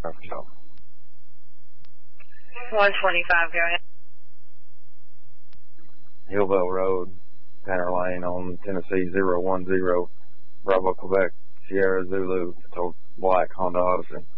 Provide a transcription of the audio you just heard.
So. 125, go ahead. Hillville Road, Tanner Lane on Tennessee 010, Bravo, Quebec, Sierra Zulu, Black Honda Odyssey.